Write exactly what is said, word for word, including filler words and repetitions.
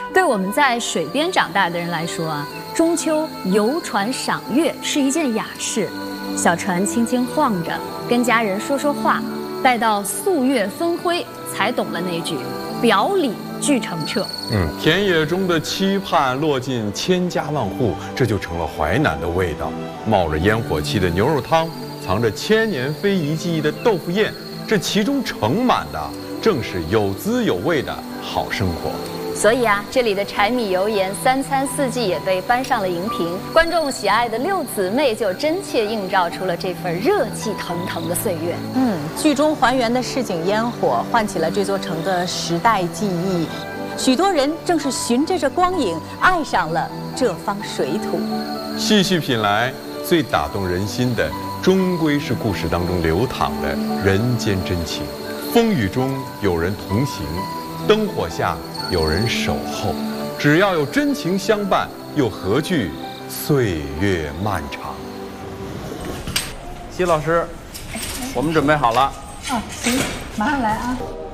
对我们在水边长大的人来说啊，中秋游船赏月是一件雅事。小船轻轻晃着，跟家人说说话，待到素月分辉，才懂了那句“表里俱澄澈”。 嗯，田野中的期盼落进千家万户，这就成了淮南的味道。冒着烟火气的牛肉汤，藏着千年非遗技艺的豆腐宴，这其中盛满的正是有滋有味的好生活。 所以啊，这里的柴米油盐三餐四季也被搬上了荧屏，观众喜爱的六姊妹就真切映照出了这份热气腾腾的岁月。 嗯，剧中还原的市井烟火，唤起了这座城的时代记忆。许多人正是循着这光影，爱上了这方水土。 细细品来，最打动人心的，终归是故事当中流淌的人间真情。风雨中有人同行，灯火下有人守候，只要有真情相伴，又何惧岁月漫长？ 席老师，我们准备好了。 哦，行，马上来啊。